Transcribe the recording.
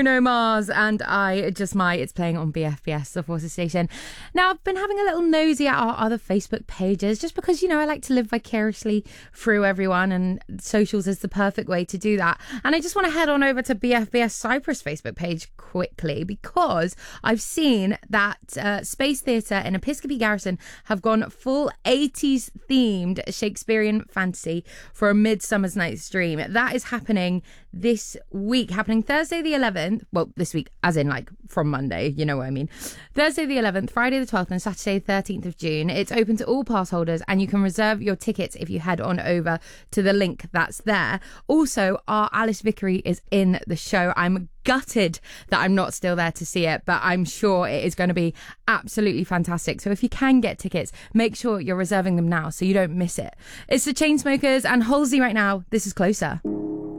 Bruno Mars and I Just Might. It's playing on BFBS, the Forces station. Now, I've been having a little nosy at our other Facebook pages just because, I like to live vicariously through everyone, and socials is the perfect way to do that. And I just want to head on over to BFBS Cyprus Facebook page quickly because I've seen that Space Theatre in Episcopi Garrison have gone full 80s themed Shakespearean fantasy for a Midsummer's Night's Dream. That is happening this week, happening Thursday the 11th. Well, this week, as in from Monday, you know what I mean. Thursday the 11th, Friday the 12th, and Saturday the 13th of June. It's open to all pass holders, and you can reserve your tickets if you head on over to the link that's there. Also, our Alice Vickery is in the show. I'm gutted that I'm not still there to see it, but I'm sure it is going to be absolutely fantastic. So if you can get tickets, make sure you're reserving them now so you don't miss it. It's the Chainsmokers and Halsey right now. This is Closer.